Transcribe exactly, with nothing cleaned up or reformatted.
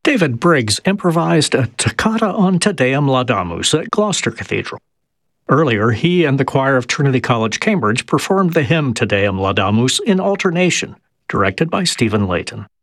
David Briggs improvised a toccata on Te Deum Laudamus at Gloucester Cathedral. Earlier, he and the choir of Trinity College, Cambridge performed the hymn Te Deum Laudamus in alternation, directed by Stephen Layton.